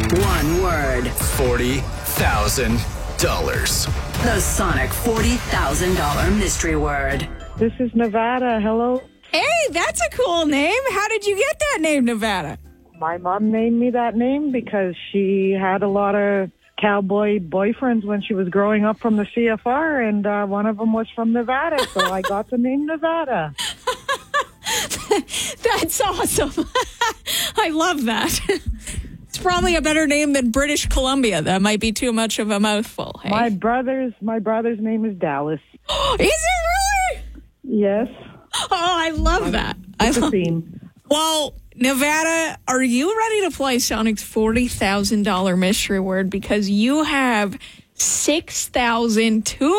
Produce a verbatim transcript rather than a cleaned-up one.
One word. forty thousand dollars. The Sonic forty thousand dollars mystery word. This is Nevada. Hello. Hey, that's a cool name. How did you get that name, Nevada? My mom named me that name because she had a lot of cowboy boyfriends when she was growing up from the C F R, and uh, one of them was from Nevada, so I got the name Nevada. That's awesome. I love that. It's probably a better name than British Columbia. That might be too much of a mouthful. Hey? My brother's my brother's name is Dallas. Is it really? Yes. Oh, I love that. I It's a love- theme. Well, Nevada, are you ready to play Sonic's forty thousand dollars mystery word? Because you have six thousand two